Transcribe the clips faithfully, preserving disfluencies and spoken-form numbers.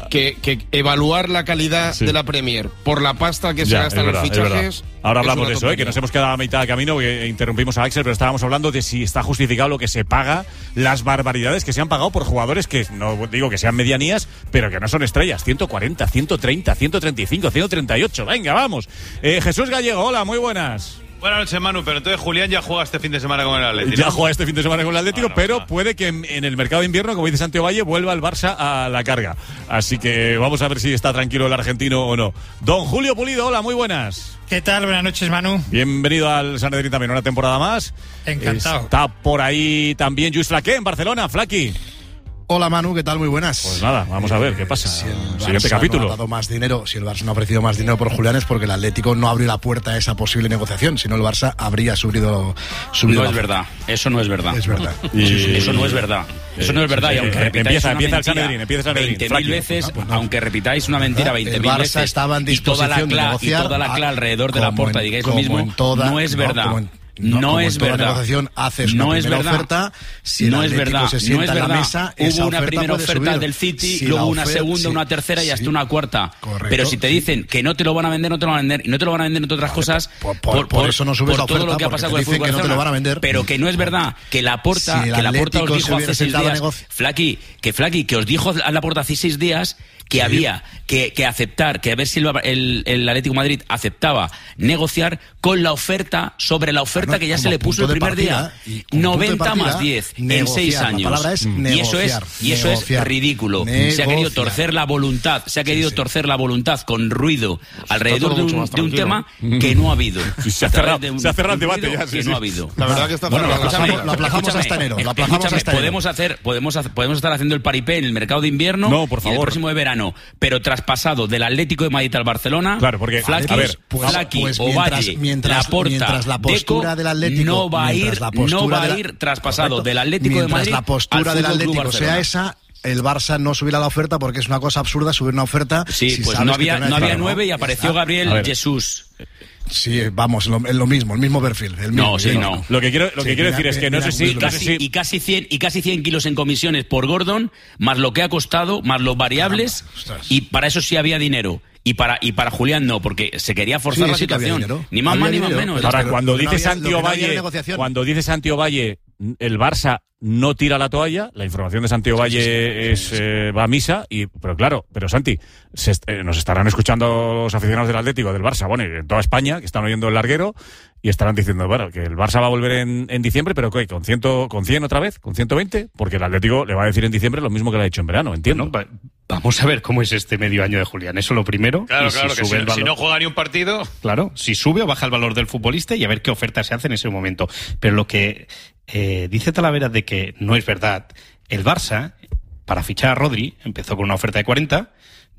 que, que evaluar la calidad sí. de la Premier por la pasta que se ya, gasta en los fichajes. Ahora hablamos de eso, ¿eh? Que nos hemos quedado a mitad de camino, que interrumpimos a Axel, pero estábamos hablando de si está justificado lo que se paga, las barbaridades que se han pagado por jugadores que, no digo que sean medianías, pero que no son estrellas. ciento cuarenta, ciento treinta, ciento treinta y cinco, ciento treinta y ocho. Venga, vamos. Eh, Jesús Gallego, hola, muy buenas. Buenas noches, Manu, pero entonces Julián ya juega este fin de semana con el Atlético, ¿no? Ya juega este fin de semana con el Atlético, bueno, pero bueno. puede que en, en el mercado de invierno, como dice Santiago Valle, vuelva el Barça a la carga. Así que vamos a ver si está tranquilo el argentino o no. Don Julio Pulido, hola, muy buenas. ¿Qué tal? Buenas noches, Manu. Bienvenido al Sanedrín también, una temporada más. Encantado. Está por ahí también Lluís Flaqué en Barcelona. Flaqui. Hola Manu, ¿qué tal? Muy buenas. Pues nada, vamos a ver qué pasa. Si el Siguiente Barça capítulo. No ha dado más dinero, si el Barça no ha ofrecido más dinero por Julián es porque el Atlético no abrió la puerta a esa posible negociación, si no el Barça habría subido. subido no es verdad, eso no es verdad. Es verdad. Y... Sí, sí, eso no es verdad. Eso no es verdad. Y aunque eh, repitáis empieza, una empieza mentira el Sanedrín, empieza el Sanedrín. veinte mil veces, ah, pues no. aunque repitáis una mentira veinte mil veces, estaba en y toda la cla, y toda la cla alrededor de la puerta digáis lo mismo, toda, no es verdad. No, No, no es en toda verdad. negociación haces no una es primera verdad. oferta, si el no es Atlético verdad. se sienta no es en la verdad. mesa, hubo esa una oferta primera puede oferta subir. del City, Si luego la una ofer- segunda, sí, una tercera y sí. hasta una cuarta. Correcto, Pero si te sí. dicen que no te lo van a vender, no te lo van a vender, y no te lo van a vender entre otras Vale, cosas, por, por, por, por eso no subes por la todo oferta, lo que ha porque pasado te con el dicen fútbol que no te lo van a vender. Pero que no es verdad que Laporta, si que Laporta os Atlético dijo se hubiera hace seis sentado a días, negoci- Flaqui, que Flaqui, que os dijo a Laporta hace seis días que sí. había que, que aceptar, que a ver si el, el, el Atlético de Madrid aceptaba negociar con la oferta, sobre la oferta Bueno, que ya se como le puso el punto de primer partida, día. y como punto de noventa partida, más diez en negociar. seis La años. palabra es y eso es, negociar, y eso negociar, es ridículo. negociar. Se ha querido torcer la voluntad, se ha querido sí, sí. torcer la voluntad con ruido alrededor de un, de un tema que no ha habido. Sí, se ha A través cerrado- de un- se ha cerrado el un debate ruido ya, sí, que sí. no ha habido. La verdad que está Bueno, cerrada la escúchame, sala. lo aplazamos escúchame, hasta enero, lo aplazamos escúchame, hasta enero. podemos hacer, podemos hacer, podemos estar haciendo el paripé en el mercado de invierno No, por y el favor. próximo de verano, pero traspasado del Atlético de Madrid al Barcelona, Claro, porque, Flaqui, a ver, pues- Flaqui, pues Ovalle, mientras- mientras- Laporta, mientras la postura Deco, del Atlético- no va a ir, mientras la no postura va a de la- ir traspasado Correcto. del Atlético de Mientras Madrid la postura al del Fútbol Club Atlético sea Barcelona. esa, el Barça no subirá la oferta porque es una cosa absurda subir una oferta. Sí, si pues sabes no que había, te van a no decir, había "No, nueve y ya apareció está". A Gabriel ver. Jesús. Sí, vamos, lo, lo mismo, el mismo perfil. El mismo, No, sí, el no. mismo. Lo que quiero, lo Sí, que quiero mira, decir es que no mira, sé si, mira, no sé Casi, si y casi cien y casi cien kilos en comisiones por Gordon, más lo que ha costado, más los variables, Caramba, ostras. y para eso sí había dinero. Y para y para Julián no, porque se quería forzar Sí, la sí que había situación. dinero. Ni más Había más ni más dinero, menos. pero- Ahora, pero cuando lo que no dice había- Santi lo que no había Ovalle, negociación. cuando dice Santi Ovalle, el Barça no tira la toalla, la información de Santi Ovalle Sí, sí, sí, es, sí, sí. eh, va a misa, y, pero claro, pero Santi, se est- eh, nos estarán escuchando los aficionados del Atlético, del Barça, bueno, y en toda España, que están oyendo el larguero, y estarán diciendo, bueno, que el Barça va a volver en, en diciembre, pero ¿qué? ¿Con, ciento, ¿con cien otra vez? ¿Con ciento veinte? Porque el Atlético le va a decir en diciembre lo mismo que le ha dicho en verano, entiendo. No, va- vamos a ver cómo es este medio año de Julián. Eso lo primero. Claro, Y si claro, que sube si, el valor- si no juega ni un partido... Claro, si sube o baja el valor del futbolista y a ver qué oferta se hace en ese momento. Pero lo que eh, dice Talavera de que no es verdad, el Barça, para fichar a Rodri, empezó con una oferta de cuarenta,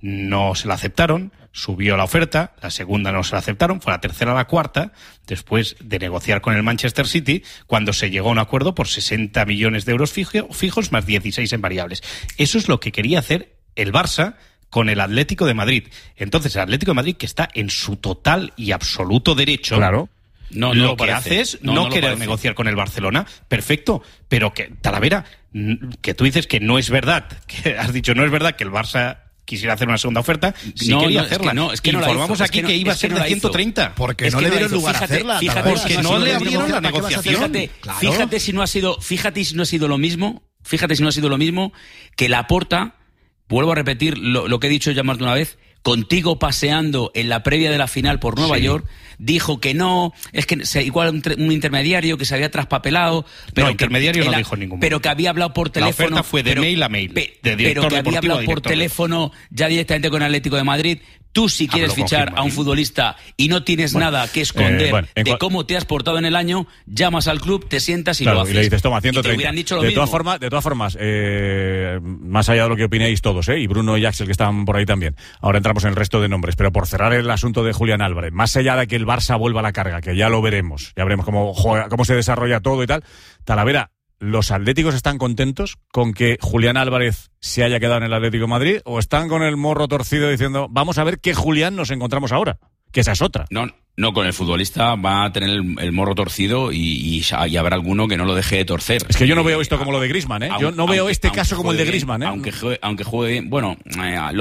no se la aceptaron, subió la oferta, la segunda no se la aceptaron, fue la tercera a la cuarta, después de negociar con el Manchester City, cuando se llegó a un acuerdo por sesenta millones de euros fijo- fijos más dieciséis en variables. Eso es lo que quería hacer el Barça con el Atlético de Madrid. Entonces, el Atlético de Madrid, que está en su total y absoluto derecho, Claro. No, no lo lo que parece. hace es No, no, no lo querer parece. negociar con el Barcelona, perfecto, pero que, Talavera, n- que tú dices que no es verdad, que has dicho no es verdad que el Barça quisiera hacer una segunda oferta, sí No, quería no, es que hacerla. no, es que no la Informamos hizo, es aquí que no- que iba a es que ser no de la hizo. ciento treinta. Porque Es no que le no la dieron hizo. lugar a Fíjate, hacerla. fíjate, Talavera, porque si no le dieron abrieron lugar, la ¿para qué vas a hacer? negociación. Fíjate, Claro. fíjate si no ha sido, fíjate si no ha sido lo mismo, fíjate si no ha sido lo mismo que Laporta, vuelvo a repetir lo, lo que he dicho ya más de una vez, contigo paseando en la previa de la final por Nueva Sí. York, dijo que no, es que se, igual un, tre- un intermediario que se había traspapelado, pero No, que intermediario no el- dijo en ningún pero momento. que había hablado por teléfono. oferta fue de pero- mail a mail, pe- de director pero que había deportivo a hablado por director teléfono ya directamente con Atlético de Madrid. Tú, si Ah, quieres pero fichar confirma, a un ¿eh? futbolista y no tienes Bueno, nada que esconder eh, bueno, en de cua- cómo te has portado en el año, llamas al club, te sientas y Claro, lo haces. y le dices, toma, Y ciento te treinta. hubieran dicho lo de, mismo. todas formas, de todas formas, eh, más allá de lo que opinéis todos, ¿eh? Y Bruno y Axel, que están por ahí también. Ahora entramos en el resto de nombres. Pero por cerrar el asunto de Julián Álvarez, más allá de que el Barça vuelva a la carga, que ya lo veremos, ya veremos cómo juega, cómo se desarrolla todo y tal. Talavera, ¿los atléticos están contentos con que Julián Álvarez se haya quedado en el Atlético de Madrid? ¿O están con el morro torcido diciendo, vamos a ver qué Julián nos encontramos ahora? Que esa es otra. No, no, con el futbolista va a tener el, el morro torcido y, y, y habrá alguno que no lo deje de torcer. Es que yo no veo esto como lo de Griezmann, ¿eh? Yo no veo Aunque- este aunque caso como el de juegue bien, Griezmann, ¿eh? Aunque juegue, aunque juegue bien, bueno, eh,